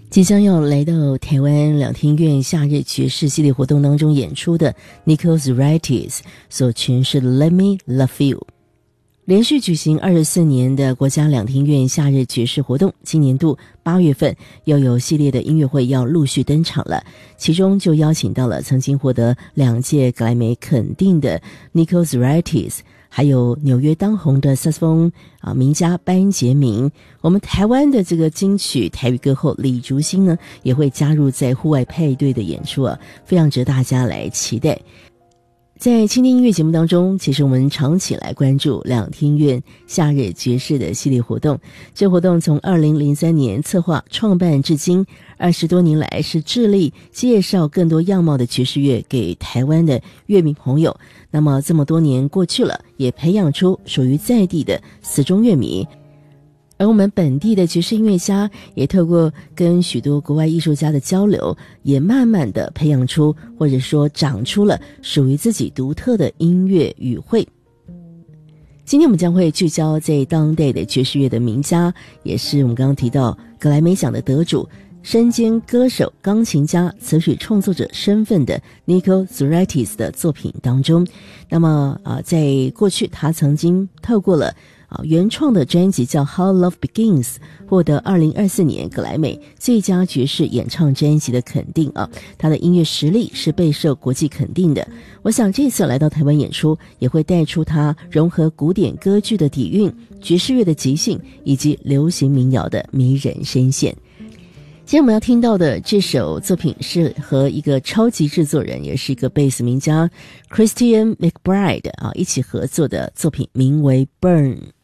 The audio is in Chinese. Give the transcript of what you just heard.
即将要来到台湾两厅院夏日爵士系列活动当中演出的 Nico Zuraitis 所诠释的 Let Me Love You。 连续举行24年的国家两厅院夏日爵士活动，今年度8月份又有系列的音乐会要陆续登场了，其中就邀请到了曾经获得2届格莱美肯定的 Nico Zuraitis，还有纽约当红的萨克斯风名家班杰明，我们台湾的这个金曲台语歌后李竹新呢，也会加入在户外派对的演出非常值得大家来期待。在倾听音乐节目当中，其实我们常起来关注两厅院夏日爵士的系列活动。这活动从2003年策划创办至今，20多年来是致力介绍更多样貌的爵士乐给台湾的乐迷朋友。那么这么多年过去了，也培养出属于在地的死忠乐迷。而我们本地的爵士音乐家也透过跟许多国外艺术家的交流，也慢慢的培养出或者说长出了属于自己独特的音乐语汇。今天我们将会聚焦在当代的爵士乐的名家，也是我们刚刚提到格莱美奖的得主，身兼歌手、钢琴家、词曲创作者身份的 Nico Zuraitis 的作品当中。那么在过去他曾经透过了原创的专辑叫 How Love Begins 获得2024年格莱美最佳爵士演唱专辑的肯定他的音乐实力是备受国际肯定的。我想这次来到台湾演出，也会带出他融合古典歌剧的底蕴、爵士乐的即兴以及流行民谣的迷人声线。今天我们要听到的这首作品是和一个超级制作人，也是一个贝斯名家 Christian McBride 一起合作的作品，名为 Burn。